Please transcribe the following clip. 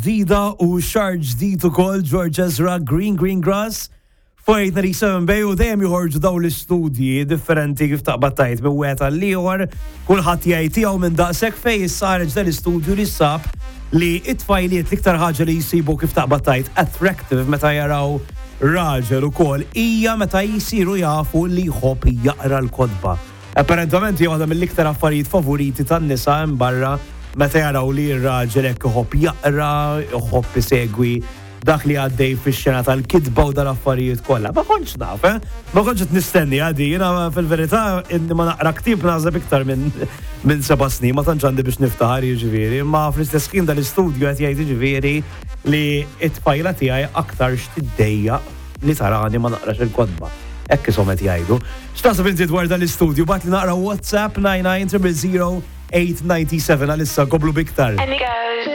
Dida u xar ġdid ukoll George Ezra Green Grass. Fajt nari 7 bej u dejjem joħorġu daw l-istudji differenti kif taqbad tajt minn wieħed għal ieħor, kulħadd jgħid tiegħu minn daqshekk fejn issareġ dan l-istudju li sab li it-tfajliet l-iktar ħaġa li jsibu kif taqbad tajt attractive meta jaraw raġel ukoll hija meta jsiru jafu li jħobb jaqra l-kodba. Apparentament hija waħda mill-iktar affarijiet favoriti tan-nisa hemm barra meta jaraw li r-raġel hekk iħobb jaqra, iħobb isegwi dak li għaddej fix-xena tal-kidba u dal-affarijiet kollha. Ma kontx naf, ma kontx qed nistenni għadi, jiena fil-verità inni ma naqra ktib naħseb iktar minn 7 snin, ma tantx għandi biex niftaħar jiġifieri, ma fl-istess ħin dal-istudju qed jgħid jiġifieri li t-tfajla tiegħi aktar x'tiddejjaq li tarani ma naqrax il-kodba. Hekk ishom qed jgħidu. X'taħseb inti dwar dal-istudju bad li naqra WhatsApp 99 000 897 għalissa koplu biktar.